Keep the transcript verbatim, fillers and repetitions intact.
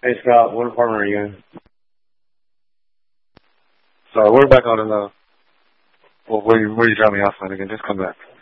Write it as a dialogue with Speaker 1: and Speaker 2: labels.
Speaker 1: Hey Scott, what apartment are you in?
Speaker 2: Sorry, we're back on in the. Well, where you where you dropped me off at again? Just come back.